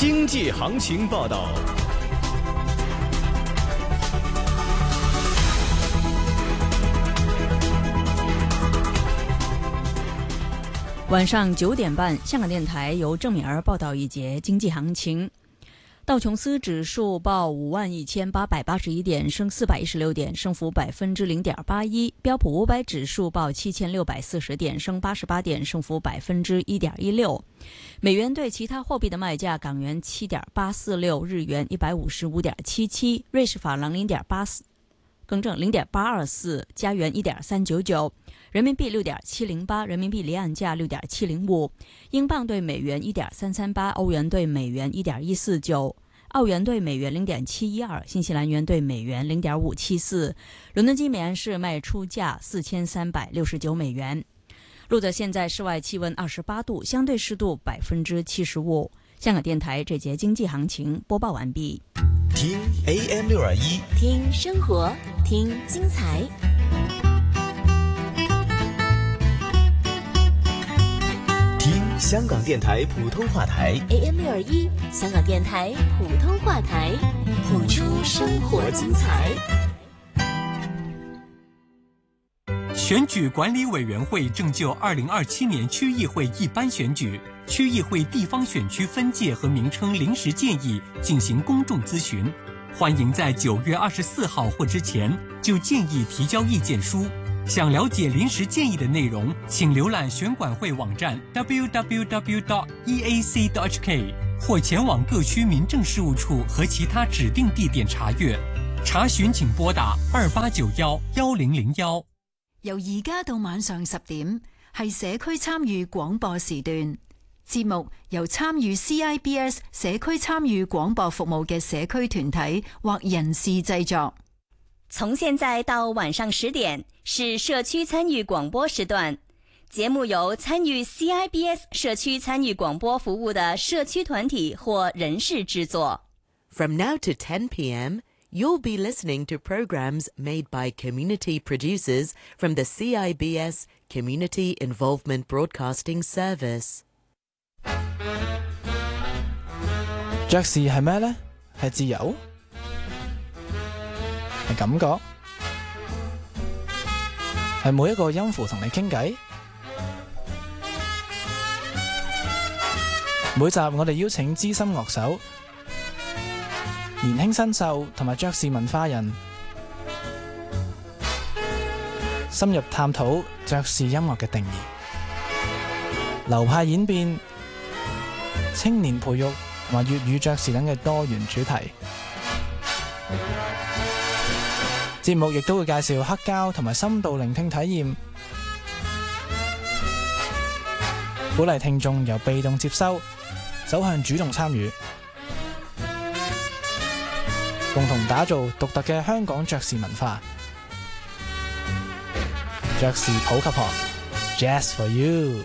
经济行情报道。 晚上9点半，香港电台由郑敏儿报道一节经济行情。道琼斯指数报51881点，升416点，升幅0.81%。标普500指数报7640点，升88点，升幅1.16%。美元对其他货币的卖价：港元7.846，日元155.77，瑞士法郎0.824，加元1.399，人民币6.708，人民币离岸价6.705，英镑对美元1.338，欧元对美元1.149，澳元对美元0.712，新西兰元对美元0.574。伦敦金每安士卖出价4369美元。录得现在室外气温28度，相对湿度75%。香港电台这节经济行情播报完毕。 听 AM621， 听生活，听精彩。 听香港电台普通话台 AM621，香港电台普通话台，谱出生活精彩。 选举管理委员会正就2027年区议会一般选举、区议会地方选区分界和名称临时建议进行公众咨询，欢迎在9月24号或之前就建议提交意见书。想了解临时建议的内容，请浏览选管会网站 www.eac.hk 或前往各区民政事務處和其他指定地點查閱。查詢請撥打28911001。 由而家到晚上10點，係社區參與廣播時段。節目由參與 CIBS 社區參與廣播服務嘅社區團體或人士製作。 從現在到晚上10點是社區參與廣播時段，節目由參與 CIBS 社區參與廣播服務的社區團體或人士製作。 From now to 10 p.m., you'll be listening to programs made by community producers from the CIBS Community Involvement Broadcasting Service。 爵士係咩呢？係自由？係感覺？係每一個音符同你傾偈？每集我哋邀請資深樂手、年輕新秀同埋爵士文化人，深入探討爵士音樂嘅定義、流派演變、青年培育同埋粵語爵士等嘅多元主題。節目亦都會介紹黑膠同埋深度聆聽體驗，鼓勵聽眾由被動接收走向主動參與，共同打造獨特嘅香港爵士文化。爵士普及學 Jazz for You，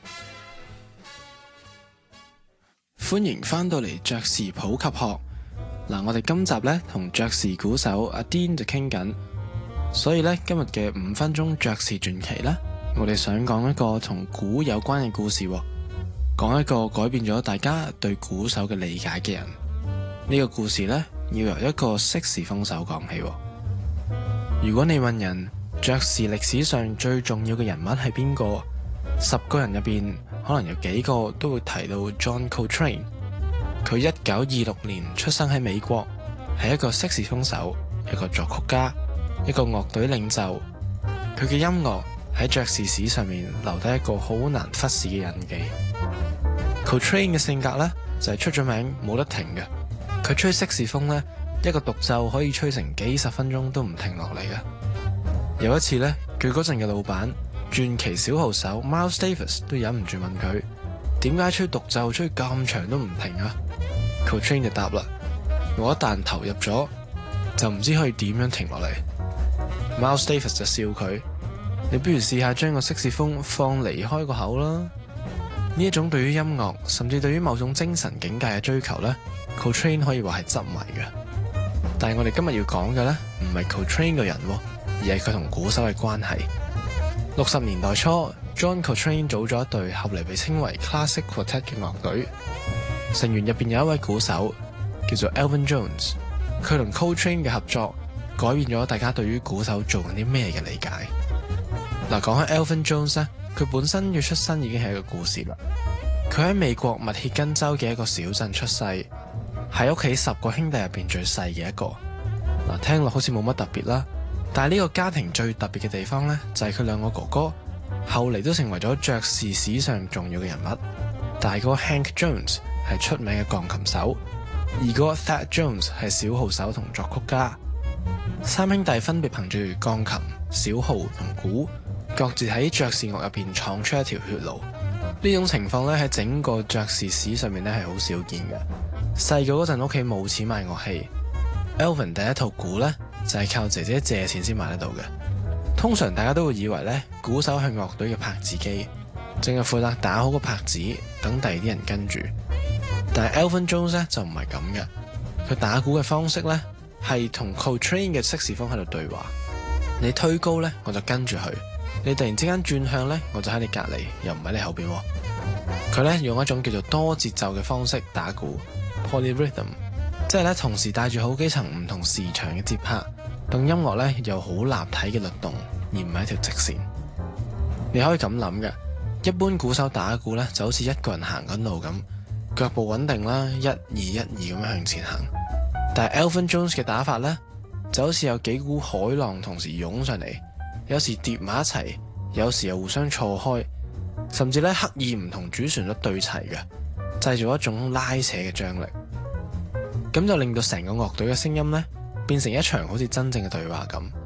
歡迎返到嚟爵士普及學。嗱，我哋今集呢同爵士鼓手阿 Dean 就傾緊，所以呢，今日嘅5分鐘爵士傳奇呢，我哋想講一個同鼓有關嘅故事，講一個改變咗大家對鼓手嘅理解嘅人。呢個故事呢，要由一個色士風手講起。如果你問人爵士歷史上最重要嘅人物係邊個，10個人入邊可能有幾個都會提到 John Coltrane。佢1926年出生喺美國，係一個色士風手，一個作曲家，一個樂隊領袖。佢嘅音樂喺爵士史上面留低一個好難忽視嘅印記。Coltrane 嘅性格呢，就係出咗名冇得停嘅，佢吹色士風呢，一個獨奏可以吹成幾十分鐘都唔停落嚟嘅。有一次呢，佢嗰陣嘅老闆傳奇小號手 Miles Davis 都忍唔住問佢，點解吹獨奏吹咁長都唔停啊？ Coltrane 就答啦，我一旦投入咗就唔知可以點樣停落嚟。 Miles Davis 就笑佢，你不如試下將個色士風放離開個口啦。呢一種對於音樂甚至對於某種精神境界嘅追求呢， Coltrane 可以話係執迷嘅。但係我哋今日要講嘅呢，唔係 Coltrane 個人，而係佢同鼓手嘅關係。60年代初，John Coltrane 組咗一隊後嚟被稱為 Classic Quartet 嘅樂隊。 成員入邊有一位鼓手叫做 Elvin Jones， 佢同 Coltrane 嘅合作改變咗大家對於鼓手做緊啲咩嘅理解。嗱，講起 Elvin Jones 咧，佢本身嘅出身已經係一個故事啦。佢喺美國密歇根州嘅一個小鎮出世，喺屋企10個兄弟入邊最細嘅一個。嗱，聽落好似冇乜特別啦，但係呢個家庭最特別嘅地方呢，就係佢2個哥哥後嚟都成為咗爵士史上重要嘅人物。大哥 Hank Jones 係出名嘅鋼琴手，二哥 Thad Jones 係小號手同作曲家。3兄弟分別憑住鋼琴、小號同鼓，各自喺爵士樂入邊闖出一條血路。呢種情況咧喺整個爵士史上面咧係好少見嘅。細個嗰陣屋企冇錢買樂器 ，Elvin 第一套鼓咧就係靠姐姐借錢先買得到嘅。通常大家都會以為咧鼓手係樂隊嘅拍子機，淨係負責打好個拍子，等第二啲人跟住。但係 Elvin Jones 咧就唔係咁嘅，佢打鼓嘅方式咧係同 Coltrane 嘅色士風喺度對話。你推高咧我就跟住佢，你突然之間轉向咧我就喺你隔離，又唔喺你後邊。佢咧用一種叫做多節奏嘅方式打鼓 ，polyrhythm， 即係咧同時帶住好幾層唔同時長嘅節拍，等音樂咧有好立體嘅律動，而唔係一條直線。你可以咁諗嘅，一般鼓手打鼓咧就好似一個人行緊路咁，腳步穩定啦，1、2、1、2咁樣向前行。但係 Elvin Jones 嘅打法咧就好似有幾股海浪同時湧上嚟，有時疊埋一齊，有時又互相錯開。甚至咧刻意唔同主旋律對齊嘅，製造一種拉扯嘅張力，咁就令到成個樂隊嘅聲音咧變成一場好似真正嘅對話咁。